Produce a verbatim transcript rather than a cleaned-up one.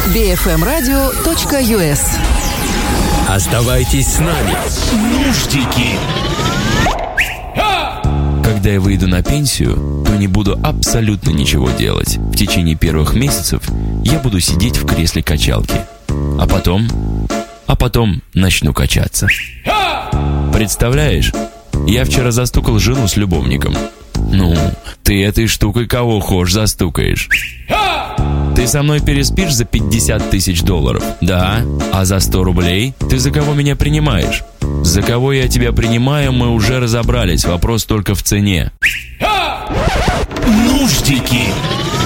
би эф эм радио точка ю эс. Оставайтесь с нами. Нуждики. Когда я выйду на пенсию, то не буду абсолютно ничего делать. В течение первых месяцев я буду сидеть в кресле качалки. А потом... А потом начну качаться. Представляешь? Я вчера застукал жену с любовником. Ну, ты этой штукой кого хошь застукаешь. Ты со мной переспишь за пятьдесят тысяч долларов? Да. А за сто рублей? Ты за кого меня принимаешь? За кого я тебя принимаю, мы уже разобрались. Вопрос только в цене. Нуждики.